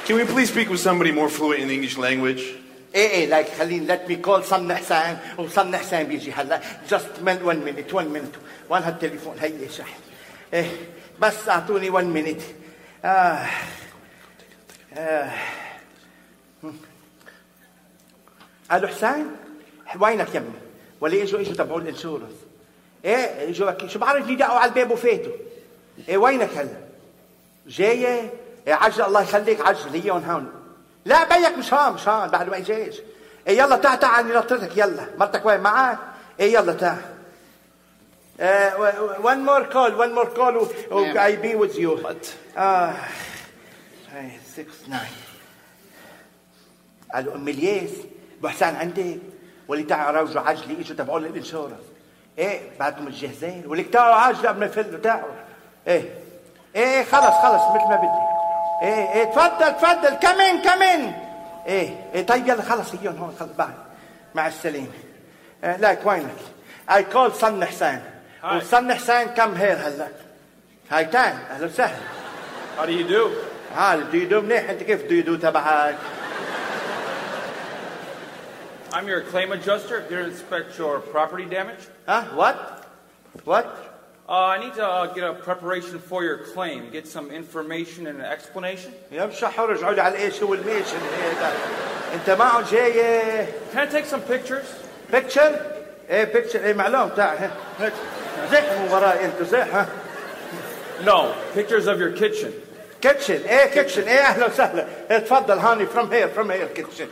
Can we please speak with somebody more fluent in the English language? ايه لايك خليني let me call صن حسين وصن حسين بيجي هلا just 1 minute وين هالتليفون هي شحن ايه بس اعطوني 1 minute الو حسين وينك يا ابني ولا اجوا تبعوا الانشورنس ايه اجوا شو بعرفني دقوا على الباب وفاتوا ايه وينك هلا جايه إيه عجل الله يخليك عجل هي هون لا بيك مش هون بعد ما اجيش ايه يلا تعال عني نطرتك يلا مرتك وين معك ايه يلا تعال one more call I be with you What? 6 9 قالوا ام الياس ابو حسان عندك واللي تعالوا روجوا عجلي اجوا تبعوا لي الانشورنس ايه بعدكم الجاهزين واللي تعالوا عجلي قبل ما يفلوا تعالوا ايه خلص مثل ما بدي ايه تفضل كمين ايه طيب يلا خلص هيون هون خلص بعد مع السلامه لايك وينك I call صن حسين وصن حسين كم هير هلا هاي تان اهلا وسهلا How do you do? do you do منيح انت كيف do you do تبعك I'm your claim adjuster here to inspect your property damage. What? I need to get a preparation for your claim, get some information and an explanation. يا مش حرج عود على ايش هو الميشن هذا انت معه جاي Can I take some pictures? بيكتشر ايه معلوم تعال زح من وراي انت زح No, pictures of your kitchen. كيتشن ايه اهلا وسهلا تفضل هاني from here كيتشن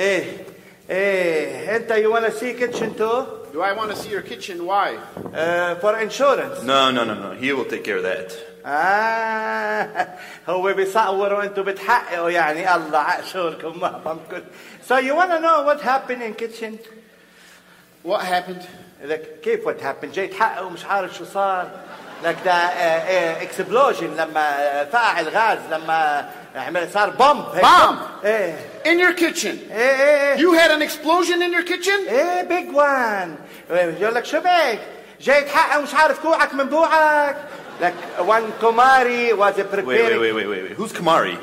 انت you wanna see kitchen too? Do I want to see your kitchen? Why? For insurance. No. He will take care of that. هو بيصوروا وانتوا بتحققوا يعني الله عقشوركم ما بمكن. So you wanna know what happened in kitchen? What happened? لك كيف what happened؟ جاي تحقق ومش عارف شو صار. لك ده explosion لما فقع الغاز لما صار bomb. In your kitchen. You had an explosion in your kitchen? big one. يقول لك شو بك؟ جاي تحقق ومش عارف كوعك من بوعك. Like one Kumari was preparing. Wait. Who's Kumari?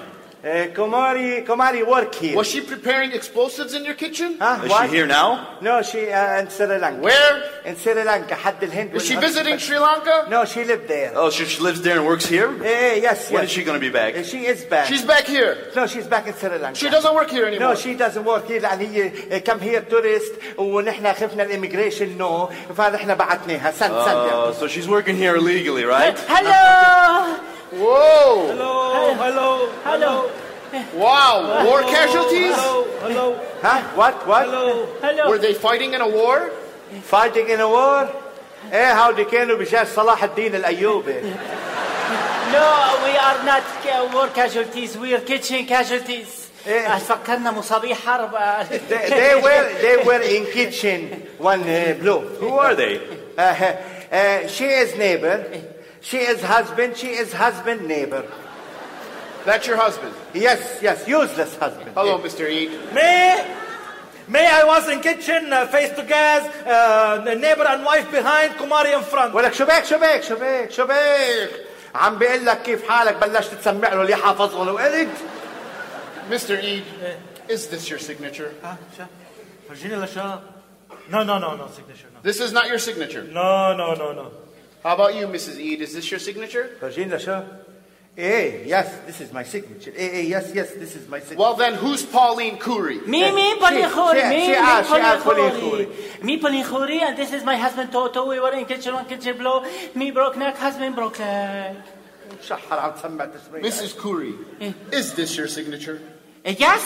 Kumari work here. Was she preparing explosives in your kitchen? Is she here now? No, she in Sri Lanka. Where? In Sri Lanka. حد الهند. Is she visiting Sri Lanka? No, she lived there. Oh, she lives there and works here? Yes. When is she going to be back? She is back. She's back here. No, she's back in Sri Lanka. She doesn't work here anymore. No, she doesn't work here لأن هي come here tourist ونحن خفنا الإيميجريشن فنحن بعتناها سنة. So she's working here illegally, right? Hello. Whoa. Hello. Wow. War casualties? Hello. Huh? What? Hello. Were they fighting in a war? Fighting in a war? هاودي كانوا بجاش صلاح الدين الأيوبي. No, we are not war casualties. We are kitchen casualties. فكرنا مصابيح حرب. They were in kitchen one blue. Who are they? She is neighbor. She is husband neighbor. That's your husband? Yes, useless husband. Hello, Mr. Eid. May I was in kitchen, face to gas, the neighbor and wife behind, Kumari in front. ولك شو بك عم بيقول لك كيف حالك بلشت تسمع له اللي حافظه له قلت. Mr. Eid, is this your signature? Virginia LaShaw? No, signature. No. This is not your signature? No. How about you, Mrs. Eid? Is this your signature? Virginia LaShaw? Yes, this is my signature. Yes, this is my signature. Well then, who's Pauline Khoury? Me, Pauline Khoury. Khoury. Me, Pauline Khoury, and this is my husband Toto. We were in kitchen, one kitchen blow. Me broke neck, husband broke leg. شحر عم تسمع تسمية. Mrs. Khoury, is this your signature? Yes,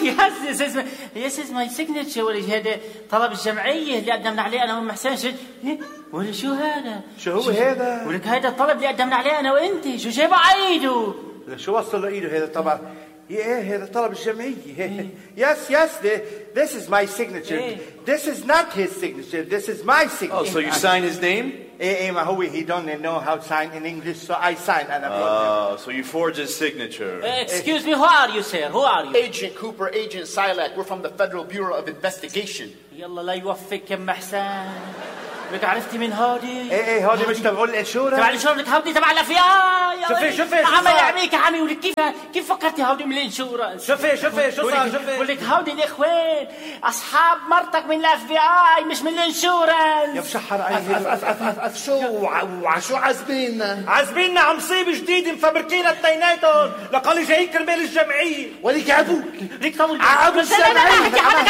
this is my signature. هذا طلب الجمعية اللي قدمنا عليه أنا ومحسن. ولا شو هذا؟ شو هو هذا؟ ولك هذا الطلب اللي قدمنا عليه أنا وأنت. شو جايبه على إيده؟ شو وصل له إيده هذا طبعا؟ هذا طلب الجمعية. Yes, this is my signature. This is not his signature. This is my signature. Oh, so you sign his name? ما هو he don't know how to sign in English, so I sign and I wrote him. So you forge his signature. Excuse me, who are you, sir? Who are you? Agent Cooper, Agent Silak. We're from the Federal Bureau of Investigation. يلا لا يوفقك يا محسن. لك عرفتي من هودي؟ ايه هودي مش تبع الانشورنس. تبع الانشورنس، هودي تبع الافياء. شوفي عمل عميك يا عمي. ولك كيف فكرتي هودي من الانشورنس؟ شوفي شو صار؟ شوفي ولك هودي الاخوان اصحاب مرتك من الافياء مش من الانشورنس. يا مشحر عيني. شو عازبيننا عم مصيبه جديده مفبركينها اثنيناتهم لقالي جايين كرمال الجمعيه. ولك عبوك ليك طول عبو السمعيه.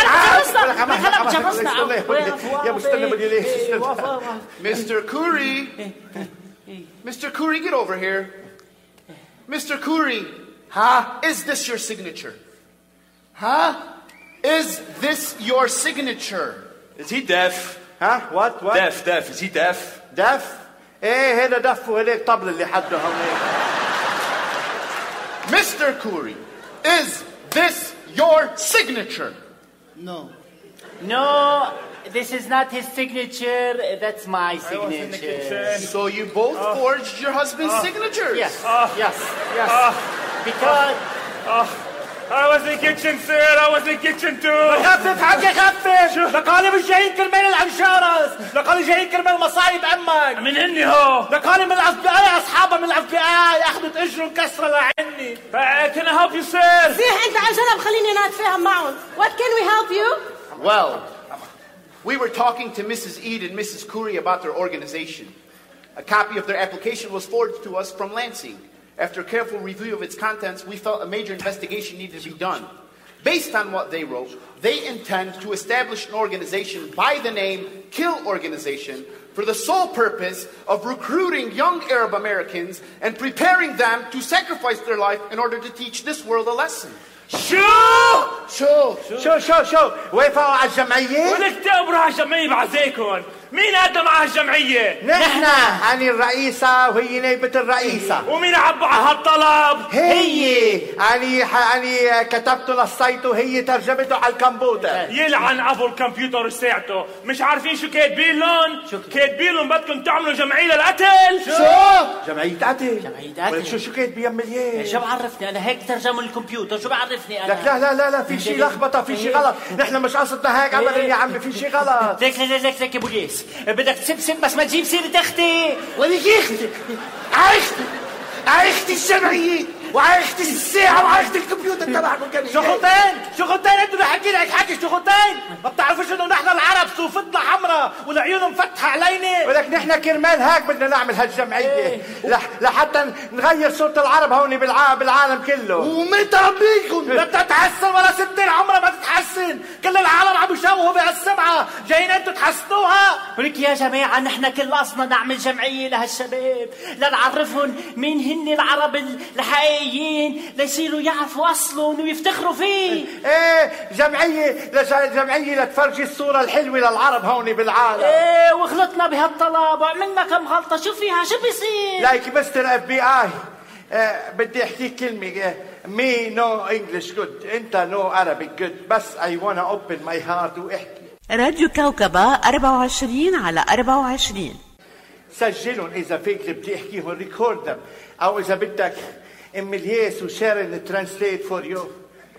يا مستنى بدي ليش. Mr. Khoury. Mr. Khoury, get over here. Mr. Khoury. Is this your signature? Is this your signature? Is he deaf? What? Deaf. Is he deaf? دف؟ ايه هذا دف وهيك طبل اللي حده هونيك. Mr. Khoury, is this your signature? No, this is not his signature. That's my signature. So you both forged your husband's signatures? Yes. Because I was in the kitchen, sir. I was in the kitchen too. خفف حاجة خفف. لقالي مش جايين كرمال الانشورنس، لقالي جايين كرمال مصايب امك. من هني هو. لقالي من الاف اصحابها من الاف اخذت اجرهم كسرة لعني. Can I help you, sir? زيح انت على جنب خليني انا اتفاهم معهم. What can we help you? Well, we were talking to Mrs. Eid and Mrs. Khoury about their organization. A copy of their application was forwarded to us from Lansing. After careful review of its contents, we felt a major investigation needed to be done. Based on what they wrote, they intend to establish an organization by the name Kill Organization for the sole purpose of recruiting young Arab Americans and preparing them to sacrifice their life in order to teach this world a lesson. شو وافقوا على الجمعية؟ ولك تقبروا على الجمعية بعزيكم. مين قدم على الجمعية؟ نحن. أنا الرئيسة وهي نائبة الرئيسة. ومين عبوا على هالطلب؟ هي. أنا كتبته نصيته وهي ترجمته على الكمبيوتر. يلعن أبو الكمبيوتر وساعته. مش عارفين شو كاتبين لهم؟ كاتبين لهم بدكم تعملوا جمعية للقتل. جمعية قتل. شو كاتب يا مليان؟ شو بعرفني انا هيك ترجموا الكمبيوتر. شو بعرفني انا؟ لك لا في شيء لخبطه، في شيء غلط. نحن مش قصدنا هيك ابدا يا عمي، في شيء غلط. ليك يا بوليس بدك تسب بس ما تجيب سيرة اختي. ولك اختي عايختي الجمعية وعايختي الساعة وعايختي الكمبيوتر تبعكم كمان. شغلتين انتوا بحكي لك حكي شغلتين. ما بتعرفوش انه نحن العرب صوفتنا حمراء والعيون مفتحة علينا. ولك نحن كرمال هيك بدنا نعمل هالجمعية لحتى نغير صورة العرب هون بالعالم كله. ومتى بيكم؟ لا تتحسن ولا ستين عمرها ما تتحسن. كل العالم عم يشوهوا بهالسمعة، جايين انتوا تحسنوها. ولك يا جماعة نحن كل قصدنا نعمل جمعية لهالشباب لنعرفهم مين هن العرب الحقيقيين ليصيروا يعرفوا أصلهم ويفتخروا فيه. ايه جمعية لتفرجي الصورة الحلوة للعرب هون بالعالم. ايه وغلطنا بهالطلب وعملنا كم غلطة. شو فيها؟ شو بيصير؟ لايك مستر FBI. بدي احكي كلمة. me no English good. انت no Arabic good. بس I wanna open my heart واحكي. راديو كوكبة 24/24. سجلهم إذا فيك اللي بدي احكيهم ريكوردهم، أو إذا بدك إميلياس وشارن ترانسليت فور يو.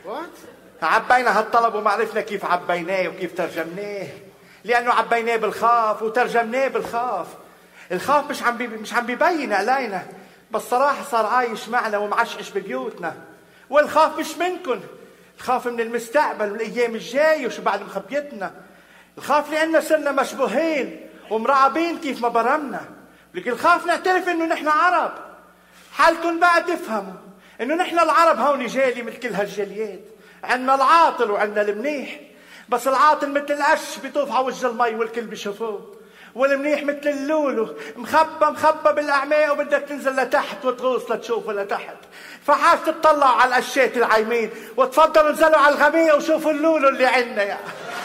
عبينا هالطلب وما عرفنا كيف عبيناه وكيف ترجمناه، لأنه عبيناه بالخاف وترجمناه بالخاف. الخاف مش عم بيبين علينا، بس صراحة صار عايش معنا ومعشقش ببيوتنا. والخاف مش منكن، الخاف من المستقبل والأيام الجاية وشو بعد مخبيتنا. الخاف لأننا صرنا مشبوهين ومرعبين كيف ما برمنا. لكن الخاف نعترف إنه نحن عرب. حالكن بقى تفهموا إنه نحن العرب هون جالي مثل كل هالجاليات. عنا العاطل وعنا المنيح، بس العاطل مثل القش بيطوف على وجه المي والكل بيشوفوه، والمنيح مثل اللولو مخبى بالأعماق وبدك تنزل لتحت وتغوص لتشوفه لتحت. فحاج تطلعوا على القشات العايمين وتفضلوا انزلوا على الغمية وشوفوا اللولو اللي عنا يا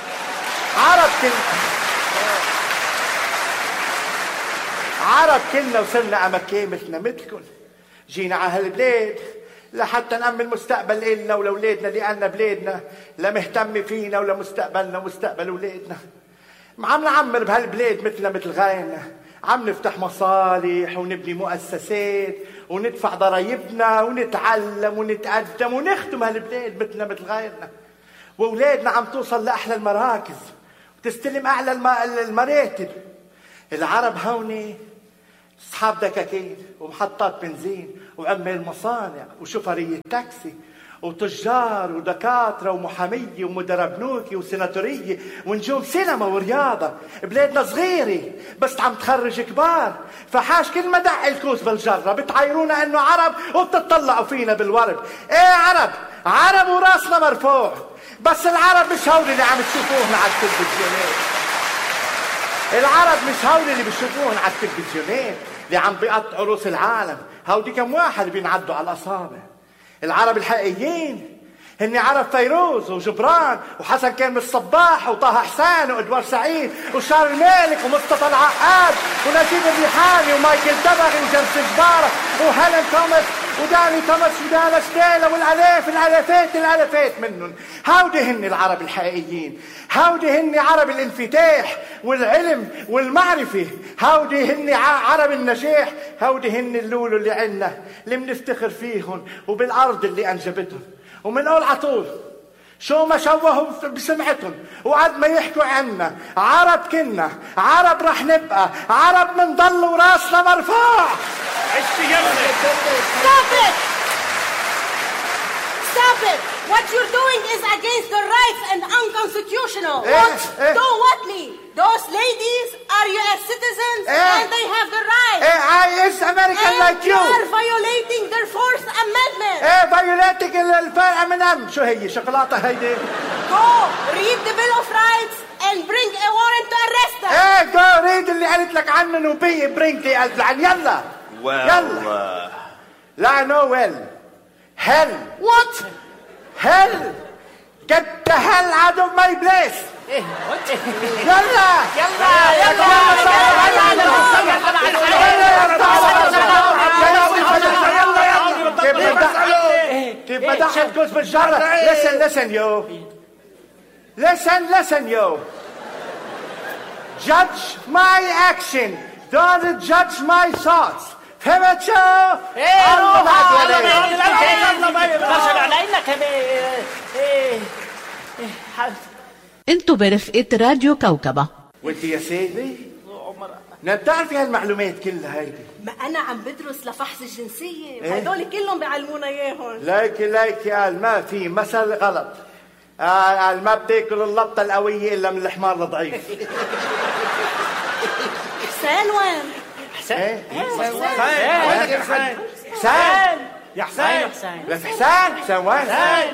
عرب كلنا وصرنا أمكان مثلكم. جينا على هالبلاد لحتى نأمن مستقبل إلنا ولولادنا، لأن بلادنا لا مهتم فينا ولا مستقبلنا ومستقبل ولادنا. عم نعمر بهالبلاد مثل غيرنا، عم نفتح مصالح ونبني مؤسسات وندفع ضرايبنا ونتعلم ونتقدم ونخدم هالبلاد مثل غيرنا. وأولادنا عم توصل لأحلى المراكز وتستلم أعلى المراتب. العرب هوني أصحاب دكاكين ومحطات بنزين وعمال مصانع وشوفرية تاكسي وتجار ودكاترة ومحامية ومدراء بنوكي وسيناتورية ونجوم سينما ورياضة. بلادنا صغيرة بس عم تخرج كبار، فحاش كل ما دق الكوس بالجرة بتعايرونا انه عرب وبتطلعوا فينا بالورد. ايه عرب وراسنا مرفوع، بس العرب مش هول اللي عم تشوفوهن على التلفزيونات. العرب مش هول اللي بتشوفوهن على التلفزيونات اللي عم بيقطعوا روس العالم. هودي كم واحد بينعدوا على الأصابع. العرب الحقيقيين هن عرب فيروز وجبران وحسن كامل الصباح وطه حسين وادوار سعيد وشارل مالك ومصطفى العقاد ونجيب الريحاني ومايكل تبغي وجمس جبارة وهيلين توماس وداني توماس ودانا ستيلا الالافات منهم. هودي هن العرب الحقيقيين، هودي هن عرب الانفتاح والعلم والمعرفة، هودي هن عرب النجاح، هودي هن اللولو اللي عنا اللي بنفتخر فيهم وبالارض اللي انجبتهم. ومنقول عطول شو ما شوهوا بسمعتهم وقد ما يحكوا عنا عرب كنا، عرب رح نبقى، عرب منضل وراسنا مرفوع. Stop it! What you're doing is against the rights and unconstitutional. What, Lee? Those ladies are U.S. citizens and they have the rights. I is American like you. You are violating their Fourth Amendment. violating الفرق من شو هي شوكولاتة هيدي. Go read the Bill of Rights and bring a warrant to arrest them. go read اللي قالت لك عنه وبي bring لي العن. يلا يلا. لا no hell. What? Hell. Get the hell out of my place. يلا كيف بدح الجوز بالجرة. listen you. Judge my action, don't judge my thoughts. فهمت شو؟ انتوا برفقة راديو كوكبة. وانت يا سيدي بتعرفي هالمعلومات كلها هيدي؟ ما انا عم بدرس لفحص الجنسية وهدول كلهم بيعلمونا اياهم. ليكي قال ما في مثل غلط، قال ما بتاكل اللطة القوية الا من الحمار الضعيف. حسين وين؟ حسين يا حسين وين؟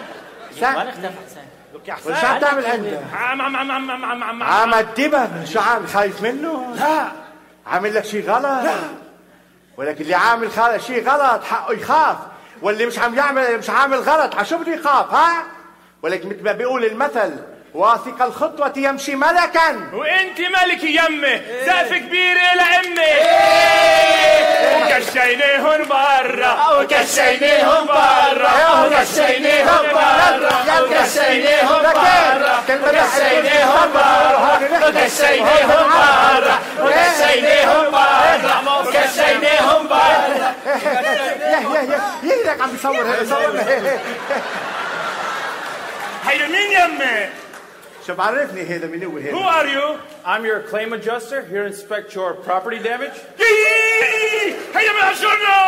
وش عم تعمل عنده؟ عم الدبر. شو عامل خايف منه؟ لا. عامل لك شيء غلط؟ لا. ولكن اللي عامل شيء غلط حقه يخاف، واللي مش عامل غلط عشو بده يخاف؟ ها؟ ولكن مثل ما بيقول المثل واثق الخطوة يمشي ملكا. وانت ملك يمه سقف كبيرة لأمي. وكشينيهم برا وكشينيهم برا وكشينيهم برا وكشينيهم برا وكشينيهم برا وكشينيهم برا وكشينيهم برا وكشينيهم برا. يا لك عم بيصور هيدا مين يمي؟ شو بعرفني هذا من هو هذا؟ Who are you? I'm your claim adjuster, here to inspect your property damage. هيدا من هالشرنا!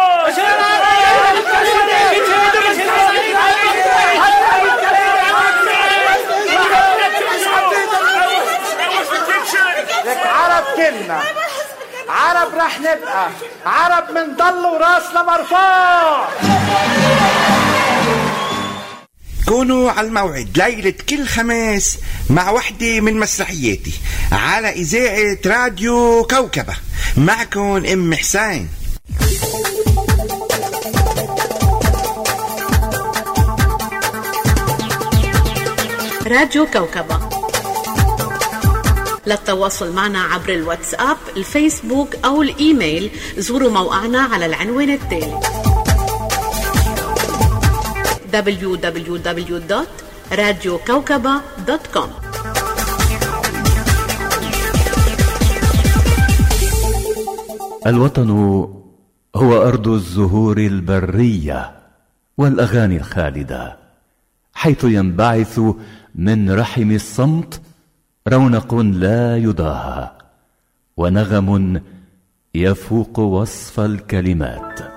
لك عرب كنا، عرب رح نبقى، عرب منضل وراسنا مرفوع. كونوا على الموعد ليلة كل خميس مع وحدة من مسرحياتي على إذاعة راديو كوكبة. معكم أم حسين. راديو كوكبة. للتواصل معنا عبر الواتساب، الفيسبوك أو الإيميل زوروا موقعنا على العنوان التالي www.radiokawkaba.com. الوطن هو أرض الزهور البرية والأغاني الخالدة، حيث ينبعث من رحم الصمت رونق لا يضاهى، ونغم يفوق وصف الكلمات.